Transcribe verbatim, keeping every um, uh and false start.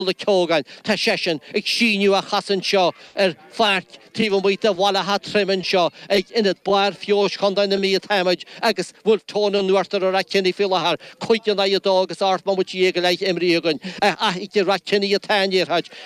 le ceágáin tá sesin ag síniú a chasan seo ar fearc tíomh muoite bhla ha trimin seo ag inad bair fios chundain na mí táimeid agus bhfuil tóna nuirtar a racinní fiilethar chuidean na dó agus art má muid dhéag leith imríogain a ige racinní a tainíorthaid